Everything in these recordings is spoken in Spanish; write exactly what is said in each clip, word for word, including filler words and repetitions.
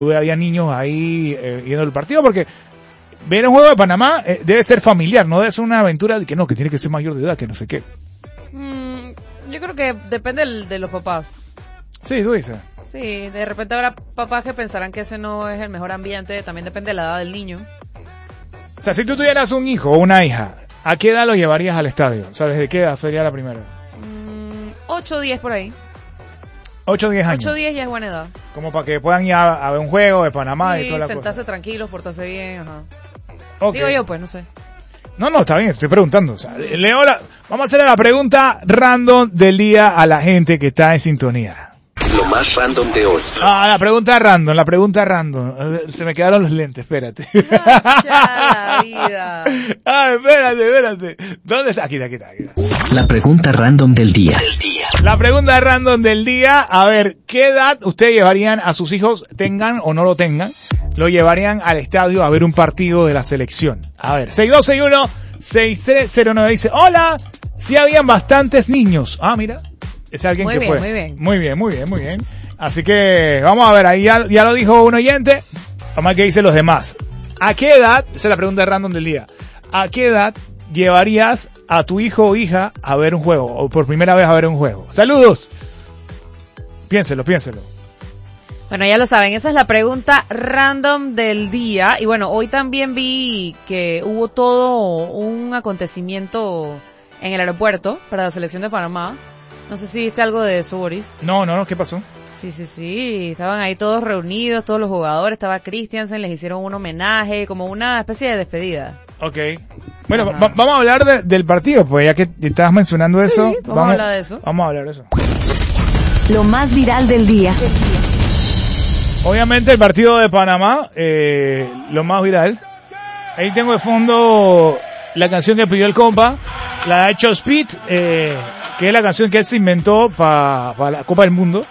había niños ahí eh, viendo el partido, porque ver un juego de Panamá eh, debe ser familiar, no debe ser una aventura de que no, que tiene que ser mayor de edad, que no sé qué. Mm, yo creo que depende del, de los papás. Sí, tú dices. Sí, de repente habrá papás que pensarán que ese no es el mejor ambiente, también depende de la edad del niño. O sea, si tú tuvieras un hijo o una hija, ¿a qué edad lo llevarías al estadio? O sea, ¿desde qué edad sería la primera? Mm, ocho o diez por ahí. ocho o diez años. ocho o diez ya es buena edad. Como para que puedan ir a, a ver un juego de Panamá Sí, y toda la cosa. sentarse tranquilos, portarse bien, ajá. Okay. Digo yo, pues, no sé. No, no, está bien, estoy preguntando. O sea, Leo, la, vamos a hacerle la pregunta random del día a la gente que está en sintonía. Lo más random de hoy. Ah, la pregunta random, la pregunta random. Se me quedaron los lentes, espérate. Ya la vida. Ah, espérate, espérate. ¿Dónde está? Aquí está, aquí está, aquí está. La pregunta random del día. La pregunta random del día, a ver, ¿qué edad ustedes llevarían a sus hijos, tengan o no lo tengan, lo llevarían al estadio a ver un partido de la selección? A ver, seis dos seis uno seis tres cero nueve dice, hola, sí habían bastantes niños. Ah, mira, es alguien muy que bien, fue. Muy bien, muy bien, muy bien, muy bien. Así que, vamos a ver, ahí ya, ya lo dijo un oyente, vamos a ver qué dicen los demás. ¿A qué edad, esa es la pregunta random del día, a qué edad llevarías a tu hijo o hija a ver un juego, o por primera vez a ver un juego? Saludos. Piénselo, piénselo. Bueno, ya lo saben, esa es la pregunta random del día. Y bueno, hoy también vi que hubo todo un acontecimiento en el aeropuerto para la selección de Panamá. No sé si viste algo de eso, Boris. No, no, no, ¿qué pasó? Sí, sí, sí, estaban ahí todos reunidos, todos los jugadores, estaba Christiansen, les hicieron un homenaje, como una especie de despedida. Ok. Bueno, va, vamos a hablar de, del partido, pues ya que estabas mencionando eso. Sí, vamos, vamos a hablar de eso. Vamos a hablar de eso. Lo más viral del día. Obviamente el partido de Panamá, eh, lo más viral. Ahí tengo de fondo la canción que pidió el compa, la de Hecho Speed, eh, que es la canción que él se inventó para pa la Copa del Mundo.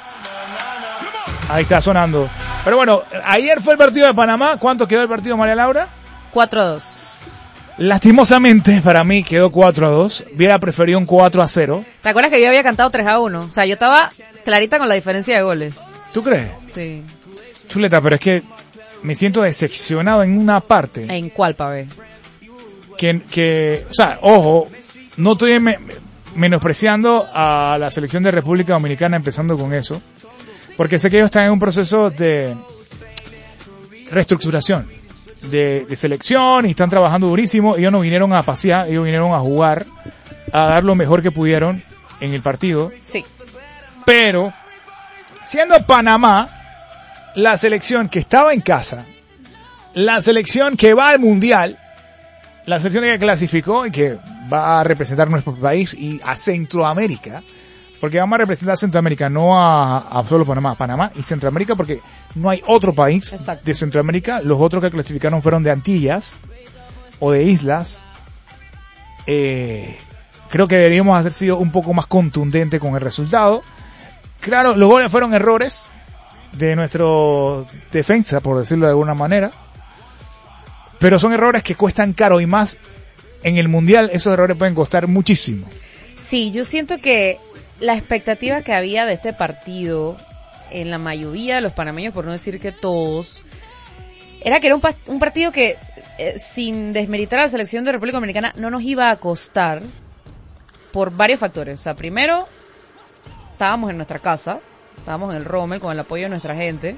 Ahí está sonando. Pero bueno, ayer fue el partido de Panamá. ¿Cuánto quedó el partido, María Laura? cuatro a dos. Lastimosamente para mí quedó cuatro a dos. Hubiera preferido un cuatro a cero. ¿Te acuerdas que yo había cantado tres a uno? O sea, yo estaba clarita con la diferencia de goles. ¿Tú crees? Sí. Chuleta, pero es que me siento decepcionado en una parte. ¿En cuál, Pavé? Que, que, o sea, ojo, no estoy me, menospreciando a la selección de República Dominicana, empezando con eso, porque sé que ellos están en un proceso de reestructuración de, de selección y están trabajando durísimo. Ellos no vinieron a pasear, ellos vinieron a jugar, a dar lo mejor que pudieron en el partido. Sí. Pero, siendo Panamá la selección que estaba en casa, la selección que va al Mundial, la selección que clasificó y que va a representar nuestro país y a Centroamérica, porque vamos a representar a Centroamérica, no a, a solo Panamá, Panamá y Centroamérica, porque no hay otro país Exacto. de Centroamérica. Los otros que clasificaron fueron de Antillas o de islas. Eh, creo que deberíamos haber sido un poco más contundente con el resultado. Claro, los goles fueron errores de nuestro defensa, por decirlo de alguna manera, pero son errores que cuestan caro, y más en el Mundial esos errores pueden costar muchísimo. Sí, yo siento que la expectativa que había de este partido en la mayoría de los panameños, por no decir que todos, era que era un, pa- un partido que eh, sin desmeritar a la selección de República Dominicana no nos iba a costar por varios factores. O sea, primero, estábamos en nuestra casa, estábamos en el Rommel con el apoyo de nuestra gente.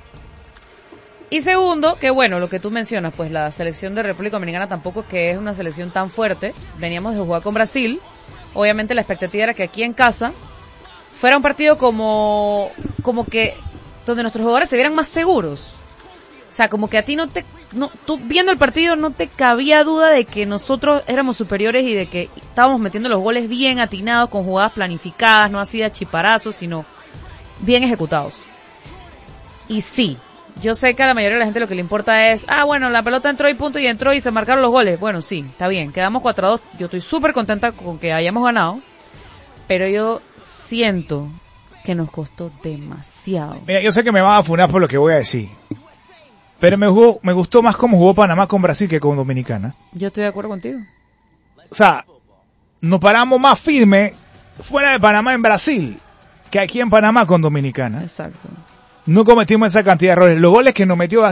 Y segundo, que bueno, lo que tú mencionas, pues la selección de República Dominicana tampoco que es una selección tan fuerte. Veníamos de jugar con Brasil. Obviamente la expectativa era que aquí en casa fuera un partido como, como que, donde nuestros jugadores se vieran más seguros. O sea, como que a ti no te, no, tú viendo el partido no te cabía duda de que nosotros éramos superiores y de que estábamos metiendo los goles bien atinados, con jugadas planificadas, no así de chiparazos, sino bien ejecutados. Y sí, yo sé que a la mayoría de la gente lo que le importa es, ah, bueno, la pelota entró y punto, y entró y se marcaron los goles. Bueno, sí, está bien, quedamos cuatro a dos. Yo estoy súper contenta con que hayamos ganado, pero yo siento que nos costó demasiado. Mira, yo sé que me van a funar por lo que voy a decir, pero me, jugó, me gustó más cómo jugó Panamá con Brasil que con Dominicana. Yo estoy de acuerdo contigo. O sea, nos paramos más firme fuera de Panamá en Brasil que aquí en Panamá con Dominicana. Exacto. no cometimos esa cantidad de errores. Los goles que nos metió